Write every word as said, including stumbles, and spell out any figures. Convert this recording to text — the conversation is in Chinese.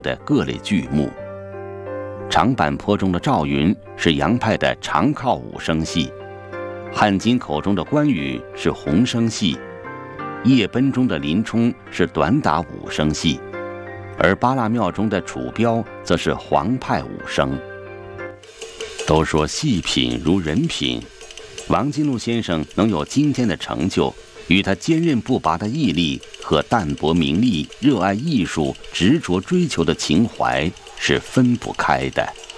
的各类剧目。长坂坡中的赵云是杨派的长靠五声戏，汉津口中的关羽是红声戏，夜奔中的林冲是短打五声戏，而八剌庙中的楚标则是黄派五声。都说戏品如人品，王金禄先生能有今天的成就，与他坚韧不拔的毅力和淡泊名利、热爱艺术、执着追求的情怀是分不开的。